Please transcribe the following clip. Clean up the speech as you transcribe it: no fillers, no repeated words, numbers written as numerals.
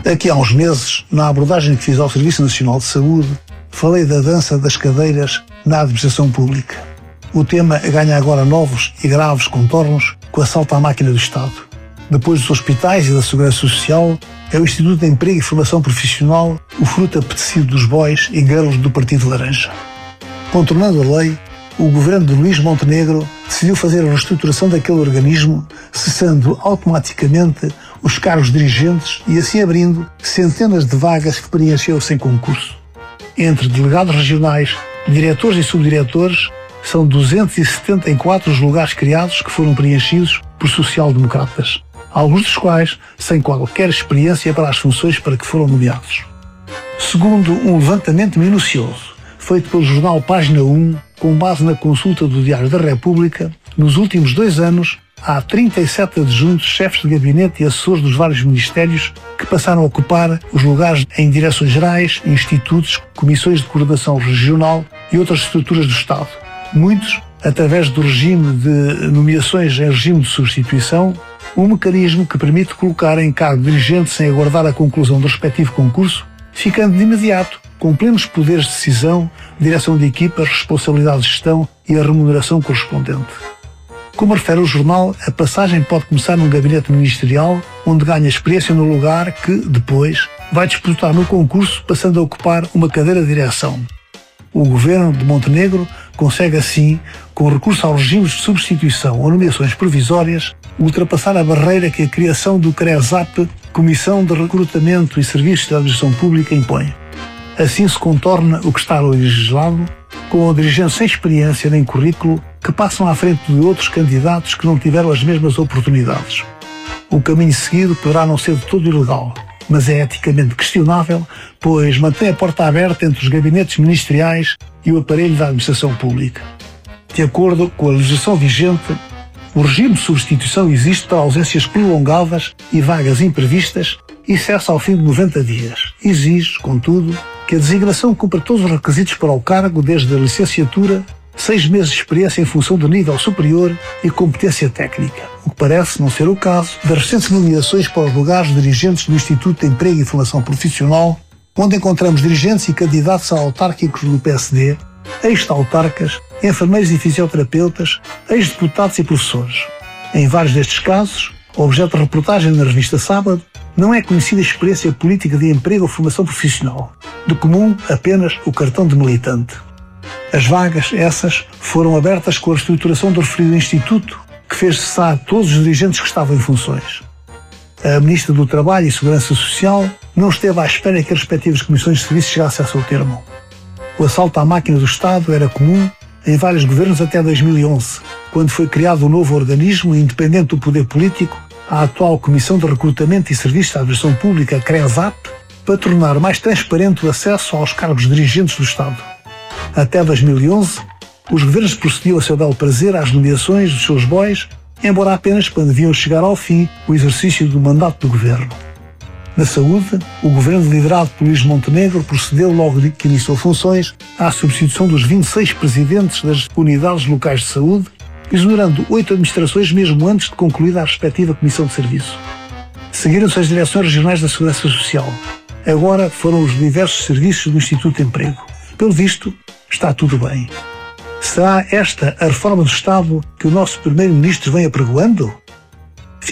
Aqui há uns meses, na abordagem que fiz ao Serviço Nacional de Saúde, falei da dança das cadeiras na administração pública. O tema ganha agora novos e graves contornos com o assalto à máquina do Estado. Depois dos hospitais e da Segurança Social, é o Instituto de Emprego e Formação Profissional o fruto apetecido dos boys e girls do Partido Laranja. Contornando a lei, o governo de Luís Montenegro decidiu fazer a reestruturação daquele organismo, cessando automaticamente os cargos dirigentes e assim abrindo centenas de vagas que preencheu sem concurso. Entre delegados regionais, diretores e subdiretores, são 274 os lugares criados que foram preenchidos por social-democratas, alguns dos quais sem qualquer experiência para as funções para que foram nomeados. Segundo um levantamento minucioso, feito pelo jornal Página 1, com base na consulta do Diário da República, nos últimos 2 anos, há 37 adjuntos, chefes de gabinete e assessores dos vários ministérios que passaram a ocupar os lugares em direções gerais, institutos, comissões de coordenação regional e outras estruturas do Estado. Muitos, através do regime de nomeações em regime de substituição, um mecanismo que permite colocar em cargo dirigente sem aguardar a conclusão do respectivo concurso, ficando de imediato com plenos poderes de decisão, direção de equipas, responsabilidade de gestão e a remuneração correspondente. Como refere o jornal, a passagem pode começar num gabinete ministerial, onde ganha experiência no lugar que, depois, vai disputar no concurso, passando a ocupar uma cadeira de direção. O governo de Montenegro consegue assim, com recurso aos regimes de substituição ou nomeações provisórias, ultrapassar a barreira que a criação do CRESAP, Comissão de Recrutamento e Serviços da Administração Pública, impõe. Assim se contorna o que está legislado, com dirigentes sem experiência nem currículo que passam à frente de outros candidatos que não tiveram as mesmas oportunidades. O caminho seguido poderá não ser de todo ilegal, mas é eticamente questionável, pois mantém a porta aberta entre os gabinetes ministeriais e o aparelho da administração pública. De acordo com a legislação vigente, o regime de substituição existe para ausências prolongadas e vagas imprevistas e cessa ao fim de 90 dias. Exige, contudo, que a designação cumpra todos os requisitos para o cargo, desde a licenciatura, 6 meses de experiência em função de nível superior e competência técnica, o que parece não ser o caso das recentes nomeações para os lugares de dirigentes do Instituto de Emprego e Formação Profissional, onde encontramos dirigentes e candidatos a autárquicos do PSD, ex-autarcas, enfermeiros e fisioterapeutas, ex-deputados e professores. Em vários destes casos, objeto de reportagem na revista Sábado, não é conhecida a experiência política de emprego ou formação profissional. De comum, apenas o cartão de militante. As vagas, essas, foram abertas com a reestruturação do referido instituto, que fez cessar todos os dirigentes que estavam em funções. A Ministra do Trabalho e Segurança Social não esteve à espera que as respectivas comissões de serviço chegassem a seu termo. O assalto à máquina do Estado era comum em vários governos até 2011, quando foi criado um novo organismo independente do poder político, a atual Comissão de Recrutamento e Serviços da Administração Pública, CRESAP, para tornar mais transparente o acesso aos cargos dirigentes do Estado. Até 2011, os governos procediam a seu belo prazer às nomeações dos seus bois, embora apenas quando deviam chegar ao fim o exercício do mandato do governo. Na saúde, o governo liderado por Luís Montenegro procedeu, logo que iniciou funções, à substituição dos 26 presidentes das unidades locais de saúde, exonerando 8 administrações mesmo antes de concluída a respectiva comissão de serviço. Seguiram-se as direções regionais da Segurança Social. Agora foram os diversos serviços do Instituto de Emprego. Pelo visto, está tudo bem. Será esta a reforma do Estado que o nosso Primeiro-Ministro vem apregoando?